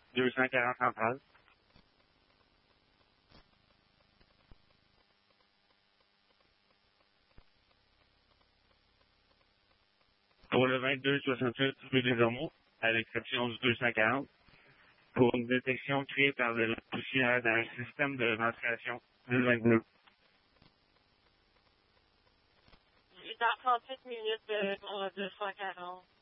240 centrales. Pour le 2268 rue des Ormeaux, à l'exception du 240, pour une détection créée par de la poussière dans un système de ventilation du 22. Dans 38 minutes, on a 240.